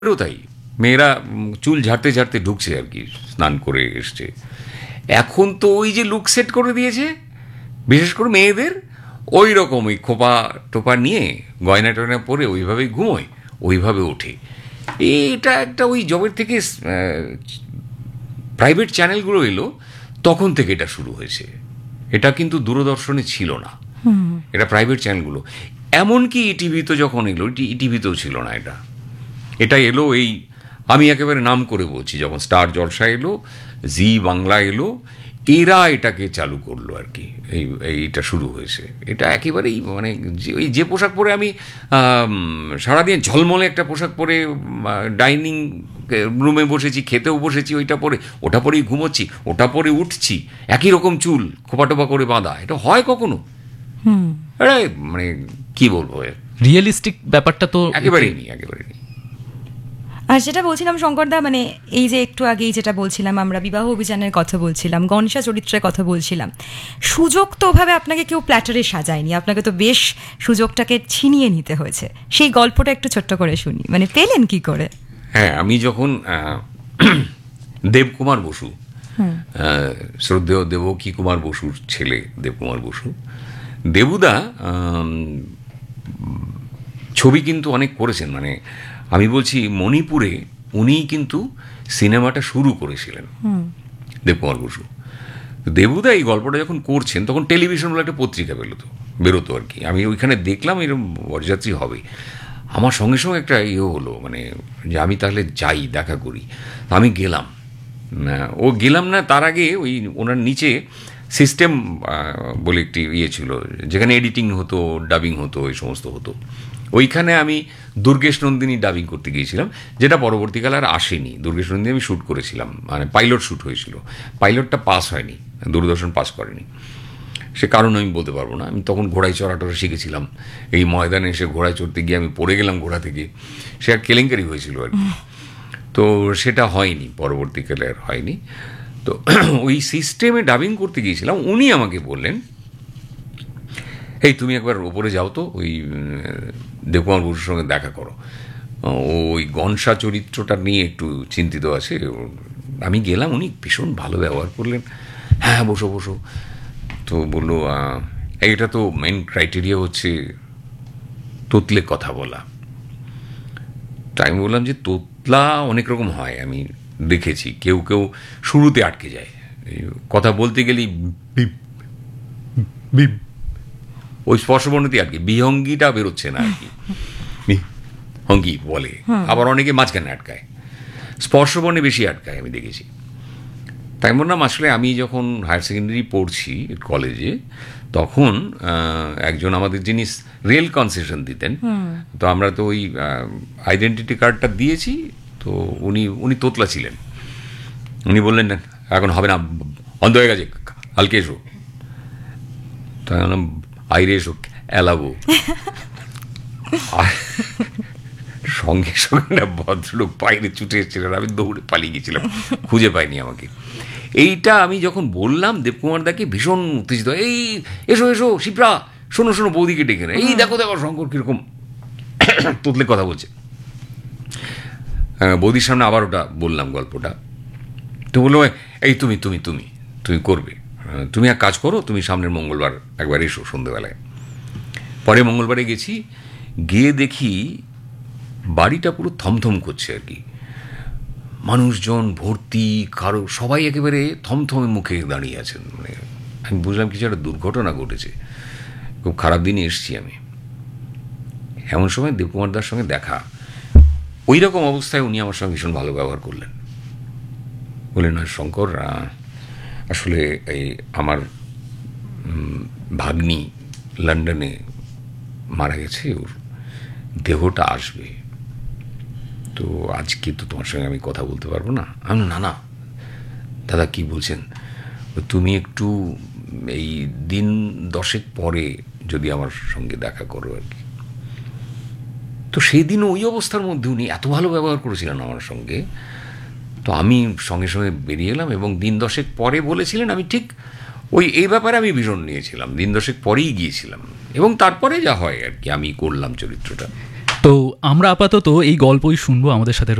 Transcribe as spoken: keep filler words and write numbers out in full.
এরও তাই, মেয়েরা চুল ঝাড়তে ঝাড়তে ঢুকছে আর কি, স্নান করে এসছে। এখন তো ওই যে লুক সেট করে দিয়েছে, বিশেষ করে মেয়েদের ওই রকম ওই খোপা টোপা নিয়ে গয়না টয়না পরে ওইভাবেই ঘুমোয়, ওইভাবে ওঠে। এটা একটা ওই জবের থেকে প্রাইভেট চ্যানেলগুলো এলো তখন থেকে এটা শুরু হয়েছে। এটা কিন্তু দূরদর্শনে ছিল না, এটা প্রাইভেট চ্যানেলগুলো। এমনকি ইটিভি তো যখন এলো, ইটিভিতেও ছিল না এটা। এটা এলো এই, আমি একেবারে নাম করে বলছি, যখন স্টার জলসা এলো, জি বাংলা এলো, এরা এটাকে চালু করলো আর কি, এই এইটা শুরু হয়েছে। এটা একেবারেই মানে ওই যে পোশাক পরে আমি সারাদিন ঝলমলে একটা পোশাক পরে ডাইনিং রুমে বসেছি, খেতেও বসেছি ওইটা পরে, ওটা পরেই ঘুমোচ্ছি, ওটা পরে উঠছি, একই রকম চুল খোপাটোপা করে বাঁধা, এটা হয় কখনো? আরে মানে কি বলবো, রিয়েলিস্টিক ব্যাপারটা তো একেবারেই নেই, একেবারেই নেই। আর যেটা বলছিলাম শঙ্করদা, মানে এই যে একটু আগেই যেটা বলছিলাম, আমরা বিবাহ অভিযানের কথা বলছিলাম, গণেশা চরিত্রের কথা বলছিলাম, সুযোগ তো ওভাবে আপনাকে কেউ প্ল্যাটারে সাজায়নি, আপনাকে তো বেশ সুযোগটাকে ছিনিয়ে নিতে হয়েছে। সেই গল্পটা একটু ছোট্ট করে শুনি, মানে পেলেন কি করে? হ্যাঁ, আমি যখন দেবকুমার বসু, শ্রদ্ধেয় দেবকী কুমার বসুর ছেলে দেবকুমার বসু, দেবুদা ছবি কিন্তু অনেক করেছেন। মানে আমি বলছি মণিপুরে উনিই কিন্তু সিনেমাটা শুরু করেছিলেন, দেবকুমার বসু। দেবুদা এই গল্পটা যখন করছেন তখন টেলিভিশন বলে একটা পত্রিকা বেরোতো বেরোতো আর কি। আমি ওইখানে দেখলাম এরকম বরযাত্রী হবে, আমার সঙ্গে সঙ্গে একটা ইয়ে হলো, মানে যে আমি তাহলে যাই, দেখা করি। আমি গেলাম, ও গেলাম না তার আগে ওই ওনার নিচে সিস্টেম বলে একটি ইয়ে ছিল, যেখানে এডিটিং হতো, ডাবিং হতো, এই সমস্ত হতো। ওইখানে আমি দুর্গেশ নন্দিনী ডাবিং করতে গিয়েছিলাম, যেটা পরবর্তীকালে আর আসেনি। দুর্গেশ নন্দিনী আমি শ্যুট করেছিলাম, মানে পাইলট শ্যুট হয়েছিল, পাইলটটা পাস হয়নি, দূরদর্শন পাস করেনি। সে কারণ আমি বলতে পারবো না। আমি তখন ঘোড়ায় চড়াটা শিখেছিলাম, এই ময়দানে এসে ঘোড়ায় চড়তে গিয়ে আমি পড়ে গেলাম ঘোড়া থেকে, সে আর কেলেঙ্কারি হয়েছিল আর কি। তো সেটা হয়নি, পরবর্তীকালে আর হয়নি। তো ওই সিস্টেমে ডাবিং করতে গিয়েছিলাম, উনি আমাকে বললেন, এই তুমি একবার ওপরে যাও তো, ওই দেবকুমার বসুর সঙ্গে দেখা করো, ওই গনসা চরিত্রটা নিয়ে একটু চিন্তিত আছে। আমি গেলাম, উনি ভীষণ ভালো ব্যবহার করলেন। হ্যাঁ, বসো বসো। তো বললো, এটা তো মেন ক্রাইটেরিয়া হচ্ছে তোতলে কথা বলা। তাই আমি বললাম যে তোতলা অনেক রকম হয়, আমি দেখেছি। কেউ কেউ শুরুতে আটকে যায়, কথা বলতে গেলেই ওই স্পর্শবর্ণতি আটকে, বিহঙ্গিটা বেরোচ্ছে না আর কি, হঙ্গি বলে। আবার অনেকে মাঝখানে আটকায়, স্পর্শবর্ণে বেশি আটকায় আমি দেখেছি। তাই বললাম, আসলে আমি যখন হায়ার সেকেন্ডারি পড়ছি কলেজে, তখন একজন আমাদের যিনি রেল কনসেশন দিতেন, তো আমরা তো ওই আইডেন্টিটি কার্ডটা দিয়েছি, তো উনি উনি তোতলা ছিলেন। উনি বললেন, এখন হবে না, বন্ধ হয়ে গেছে, কালকে এসো। তাই বললাম, আইরে এসো, এলাবো। সঙ্গে সঙ্গে না ভদ্রলোক বাইরে ছুটে এসেছিলেন, আমি দৌড়ে পালিয়ে গেছিলাম, খুঁজে পাইনি আমাকে। এইটা আমি যখন বললাম দেবকুমার দাকে, ভীষণ উত্তেজিত, এই এসো এসো শিপ্রা, শোনো শোনো, বৌদিকে ডেকে না, এই দেখো দেখো শঙ্কর কিরকম তোতলে কথা বলছে। বৌদির সামনে আবার ওটা বললাম গল্পটা। তো বললো, এই তুমি তুমি তুমি তুমি করবে, তুমি এক কাজ করো, তুমি সামনের মঙ্গলবার একবার এসো সন্ধ্যেবেলায়। পরে মঙ্গলবারে গেছি, গিয়ে দেখি বাড়িটা পুরো থমথম করছে আর কি, মানুষজন ভর্তি, কারো সবাই একেবারে থমথমে মুখে দাঁড়িয়ে আছেন। মানে আমি বুঝলাম কিছু একটা দুর্ঘটনা ঘটেছে, খুব খারাপ দিনে এসছি আমি। এমন সময় দেবকুমার দার সঙ্গে দেখা, ওই রকম অবস্থায় উনি আমার সঙ্গে ভীষণ ভালো ব্যবহার করলেন। বললেন, শঙ্কর, আসলে এই আমার ভাগ্নি লন্ডনে মারা গেছে, ওর দেহটা আসবে, তো আজকে তো তোমার সঙ্গে আমি কথা বলতে পারবো না। আমি না না দাদা, কি বলছেন, তুমি একটু এই দিন দশেক পরে যদি আমার সঙ্গে দেখা করো আর কি। তো সেই দিন ওই অবস্থার মধ্যে উনি এত ভালো ব্যবহার করেছিলেন আমার সঙ্গে, তো আমি সঙ্গে সঙ্গে বেরিয়ে এলাম। এবং দিন দশেক পরে বলেছিলেন, আমি ঠিক ওই এই ব্যাপারে আমি ভীষণ নিয়েছিলাম, দিন দশেক পরেই গিয়েছিলাম, এবং তারপরে যা হয় আর কি আমি করলাম চরিত্রটা। তো আমরা আপাতত এই গল্পই শুনবো। আমাদের সাথে